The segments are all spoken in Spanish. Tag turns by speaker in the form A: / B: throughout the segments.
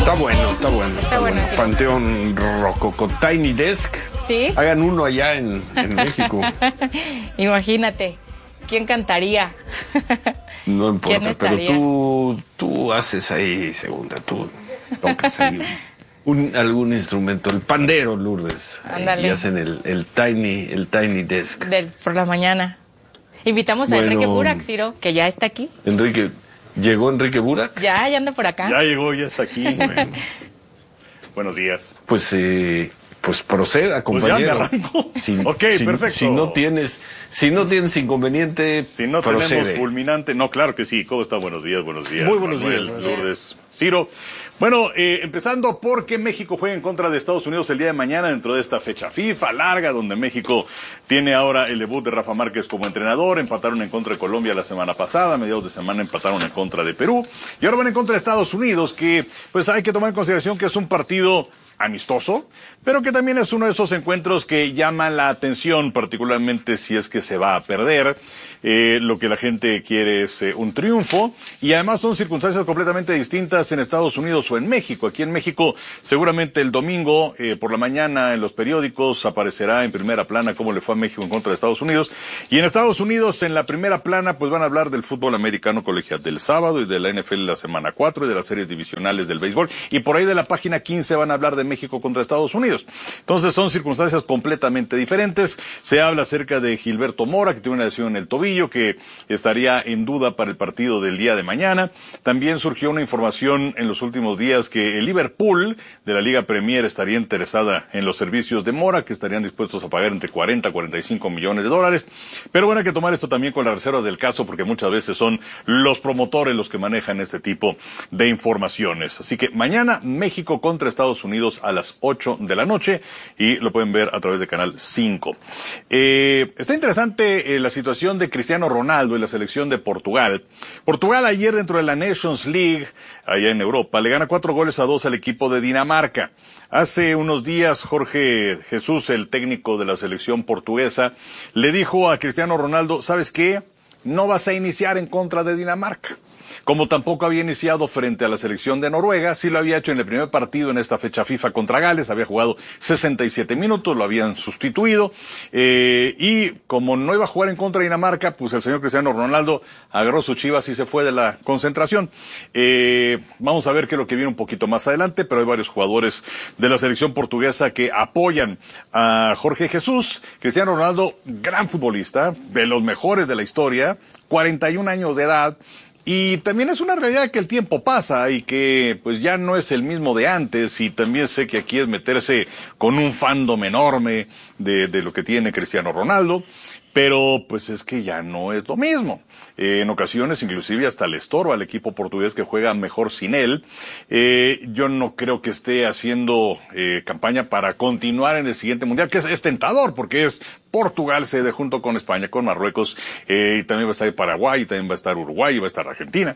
A: Está bueno.
B: Está bueno, sí.
A: Panteón Rococo Tiny Desk.
B: ¿Sí?
A: Hagan uno allá en México.
B: Imagínate, ¿quién cantaría?
A: No importa,
B: ¿Quién
A: pero
B: estaría?
A: tú haces ahí, segunda, tú tocas ahí algún instrumento, el pandero, Lourdes.
B: Ándale.
A: Y hacen el tiny desk.
B: Por la mañana. Invitamos a Enrique Burak, Ciro, que ya está aquí.
A: ¿Llegó Enrique Burak?
B: Ya anda por acá.
C: Ya llegó, ya está aquí. Bueno. Buenos días.
A: Pues proceda, compañero.
C: Pues ya me arranco. Perfecto.
A: Si no tienes inconveniente,
C: si no
A: procede.
C: tenemos fulminante, no, claro que sí. ¿Cómo está? Buenos días.
D: Muy buenos
C: Manuel,
D: días.
C: Lourdes, Ciro. Bueno, empezando porque México juega en contra de Estados Unidos el día de mañana dentro de esta fecha FIFA larga, donde México tiene ahora el debut de Rafa Márquez como entrenador. Empataron en contra de Colombia la semana pasada, a mediados de semana empataron en contra de Perú. Y ahora van en contra de Estados Unidos, que pues hay que tomar en consideración que es un partido amistoso, pero que también es uno de esos encuentros que llaman la atención, particularmente si es que se va a perder. Lo que la gente quiere es un triunfo, y además son circunstancias completamente distintas en Estados Unidos o en México. Aquí en México, seguramente el domingo por la mañana en los periódicos aparecerá en primera plana cómo le fue a México en contra de Estados Unidos, y en Estados Unidos en la primera plana pues van a hablar del fútbol americano colegial del sábado y de la NFL la semana 4 y de las series divisionales del béisbol, y por ahí de la página 15 van a hablar de México contra Estados Unidos. Entonces son circunstancias completamente diferentes. Se habla acerca de Gilberto Mora, que tiene una lesión en el tobillo, que estaría en duda para el partido del día de mañana. También surgió una información en los últimos días que el Liverpool de la Liga Premier estaría interesada en los servicios de Mora, que estarían dispuestos a pagar entre 40 a 45 millones de dólares. Pero bueno, hay que tomar esto también con las reservas del caso, porque muchas veces son los promotores los que manejan este tipo de informaciones. Así que mañana México contra Estados Unidos a las 8 de la noche, y lo pueden ver a través de Canal 5. Está interesante la situación de Cristiano Ronaldo y la selección de Portugal. Portugal ayer dentro de la Nations League, allá en Europa, le gana 4-2 al equipo de Dinamarca. Hace unos días Jorge Jesús, el técnico de la selección portuguesa, le dijo a Cristiano Ronaldo, ¿sabes qué? No vas a iniciar en contra de Dinamarca. Como tampoco había iniciado frente a la selección de Noruega, sí lo había hecho en el primer partido en esta fecha FIFA contra Gales, había jugado 67 minutos, lo habían sustituido, y como no iba a jugar en contra de Dinamarca, pues el señor Cristiano Ronaldo agarró sus chivas y se fue de la concentración. Vamos a ver qué es lo que viene un poquito más adelante, pero hay varios jugadores de la selección portuguesa que apoyan a Jorge Jesús. Cristiano Ronaldo, gran futbolista, de los mejores de la historia, 41 años de edad. Y también es una realidad que el tiempo pasa y que pues ya no es el mismo de antes, y también sé que aquí es meterse con un fandom enorme de lo que tiene Cristiano Ronaldo, pero pues es que ya no es lo mismo. En ocasiones inclusive hasta le estorba al equipo portugués, que juega mejor sin él. Yo no creo que esté haciendo campaña para continuar en el siguiente mundial, que es tentador, porque es Portugal sede junto con España, con Marruecos, y también va a estar Paraguay, y también va a estar Uruguay, y va a estar Argentina.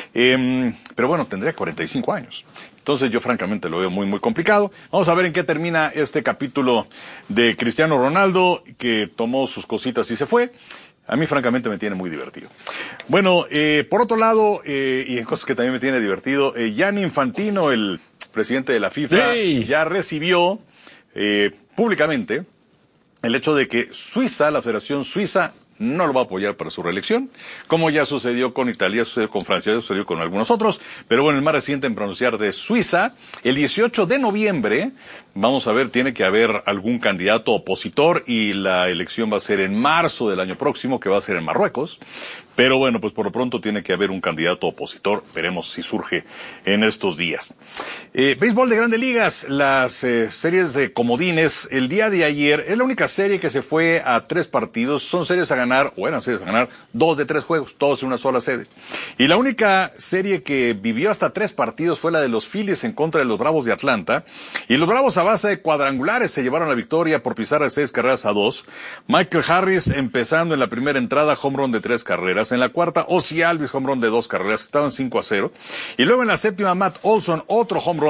C: Pero bueno, tendría 45 años. Entonces yo francamente lo veo muy, muy complicado. Vamos a ver en qué termina este capítulo de Cristiano Ronaldo, que tomó sus cositas y se fue. A mí francamente me tiene muy divertido. Bueno, por otro lado, y en cosas que también me tiene divertido, Gianni Infantino, el presidente de la FIFA, ya recibió públicamente el hecho de que Suiza, la Federación Suiza, no lo va a apoyar para su reelección, como ya sucedió con Italia, sucedió con Francia, sucedió con algunos otros, pero bueno, el más reciente en pronunciar de Suiza, el 18 de noviembre, vamos a ver, tiene que haber algún candidato opositor, y la elección va a ser en marzo del año próximo, que va a ser en Marruecos. Pero bueno, pues por lo pronto tiene que haber un candidato opositor, veremos si surge en estos días. Béisbol de Grandes Ligas, las series de comodines, el día de ayer, es la única serie que se fue a 3 partidos, son series a ganar, o eran series a ganar, 2 de 3 juegos, todos en una sola sede. Y la única serie que vivió hasta 3 partidos fue la de los Phillies en contra de los Bravos de Atlanta, y los Bravos a base de cuadrangulares se llevaron la victoria por pisar a 6-2. Michael Harris empezando en la primera entrada, home run de 3 carreras. En la cuarta, Ozzie Albies, home run de 2 carreras, estaban 5-0. Y luego en la séptima, Matt Olson, otro home run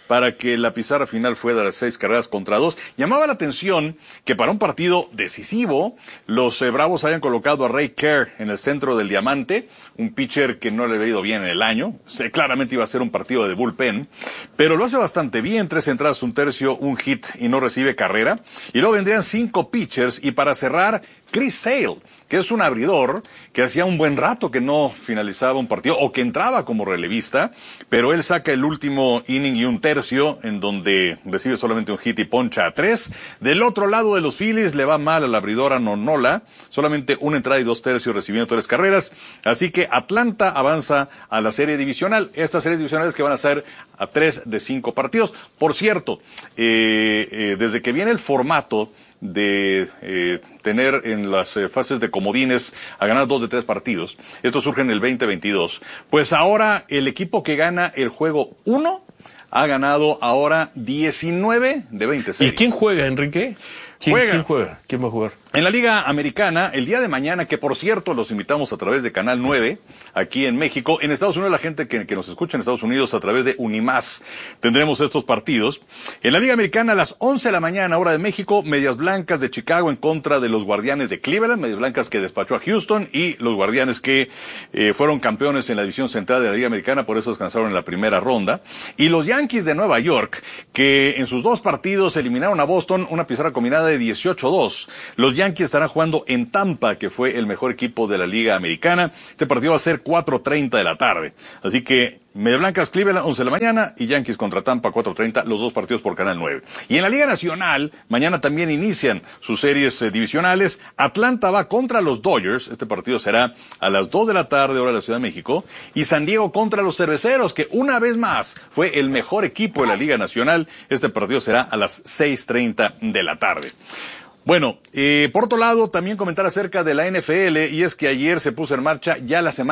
C: para que la pizarra final fuera de 6-2. Llamaba la atención que para un partido decisivo, los Bravos hayan colocado a Ray Kerr en el centro del diamante, un pitcher que no le había ido bien en el año. Claramente iba a ser un partido de bullpen, pero lo hace bastante bien, 3 entradas, 1/3, un hit y no recibe carrera. Y luego vendrían 5 pitchers y para cerrar, Chris Sale, que es un abridor que hacía un buen rato que no finalizaba un partido o que entraba como relevista, pero él saca el último inning y 1/3 en donde recibe solamente un hit y poncha a 3. Del otro lado de los Phillies le va mal al abridor a Nonola, solamente 1 entrada y 2/3 recibiendo 3 carreras, así que Atlanta avanza a la serie divisional. Estas series divisionales que van a ser a 3 de 5 partidos. Por cierto, desde que viene el formato de tener en las fases de comodines a ganar 2 de 3 partidos. Esto surge en el 2022. Pues ahora el equipo que gana el juego 1 ha ganado ahora 19 de 20 series.
A: ¿Y quién juega, Enrique? ¿Quién juega? ¿Quién va a jugar?
C: En la Liga Americana, el día de mañana, que por cierto los invitamos a través de Canal 9, aquí en México. En Estados Unidos, la gente que nos escucha en Estados Unidos a través de Unimás, tendremos estos partidos. En la Liga Americana, a las 11 de la mañana, hora de México, Medias Blancas de Chicago en contra de los Guardianes de Cleveland, Medias Blancas que despachó a Houston, y los Guardianes que fueron campeones en la división central de la Liga Americana, por eso descansaron en la primera ronda. Y los Yankees de Nueva York, que en sus 2 partidos eliminaron a Boston, una pizarra combinada de 18-2. Los Yankees estarán jugando en Tampa, que fue el mejor equipo de la Liga Americana. Este partido va a ser 4:30 de la tarde. Así que Medias Blancas, Cleveland, 11 de la mañana, y Yankees contra Tampa, 4:30, los 2 partidos por Canal 9. Y en la Liga Nacional, mañana también inician sus series divisionales. Atlanta va contra los Dodgers, este partido será a las 2 de la tarde, hora de la Ciudad de México. Y San Diego contra los Cerveceros, que una vez más fue el mejor equipo de la Liga Nacional. Este partido será a las 6:30 de la tarde. Bueno, por otro lado, también comentar acerca de la NFL, y es que ayer se puso en marcha ya la semana